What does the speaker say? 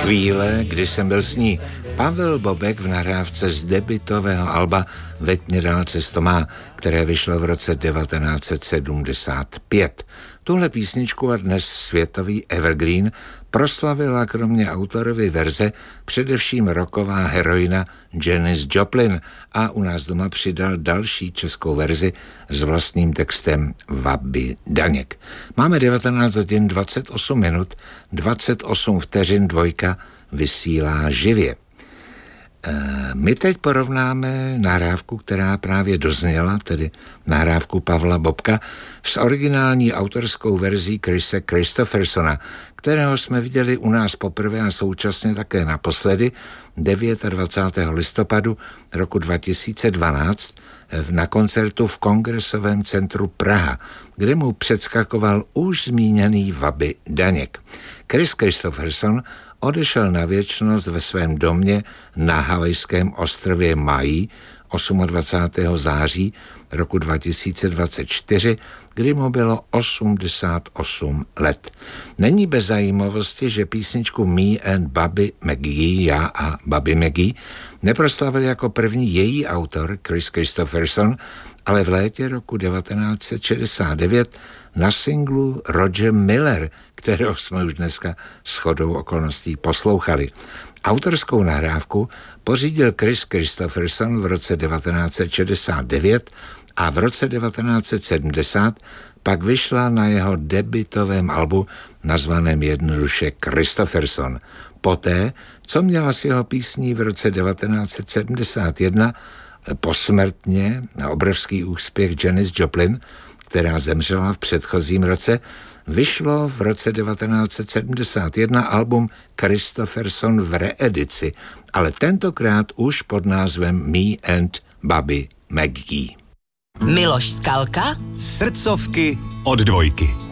Chvíle, kdy jsem byl s ní. Pavel Bobek v nahrávce z debutového alba Veď mě dál cesto má, které vyšlo v roce 1975. Tuhle písničku a dnes světový evergreen proslavila kromě autorovy verze především rocková heroina Janis Joplin a u nás doma přidal další českou verzi s vlastním textem Babi Daněk. Máme 19 hodin 28 minut, 28 vteřin, Dvojka vysílá živě. My teď porovnáme nahrávku, která právě dozněla, tedy nahrávku Pavla Bobka, s originální autorskou verzí Krise Kristoffersona, kterého jsme viděli u nás poprvé a současně také naposledy 29. listopadu roku 2012 na koncertu v Kongresovém centru Praha, kde mu předskakoval už zmíněný Babi Daněk. Kris Kristofferson odešel na věčnost ve svém domě na havajském ostrově Maui 28. září roku 2024, kdy mu bylo 88 let. Není bez zajímavosti, že písničku Me and Babi McGee, já a Babi McGee, neproslavil jako první její autor Kris Kristofferson, ale v létě roku 1969 na singlu Roger Miller, kterého jsme už dneska shodou okolností poslouchali. Autorskou nahrávku pořídil Kris Kristofferson v roce 1969 a v roce 1970 pak vyšla na jeho debutovém albu nazvaném jednoduše Kristofferson. Poté, co měla s jeho písní v roce 1971 posmrtně na obrovský úspěch Janis Joplin, která zemřela v předchozím roce, vyšlo v roce 1971 album Kristofferson v reedici, ale tentokrát už pod názvem Me and Babi McGee. Miloš Skalka, Srdcovky od Dvojky.